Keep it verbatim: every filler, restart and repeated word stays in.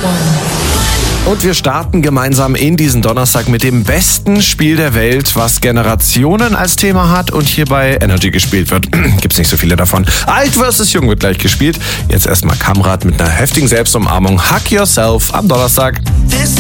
Und wir starten gemeinsam in diesen Donnerstag mit dem besten Spiel der Welt, was Generationen als Thema hat und hier bei Energy gespielt wird. Gibt's nicht so viele davon. Alt versus Jung wird gleich gespielt. Jetzt erstmal Kamrat mit einer heftigen Selbstumarmung. Hug Yourself am Donnerstag. This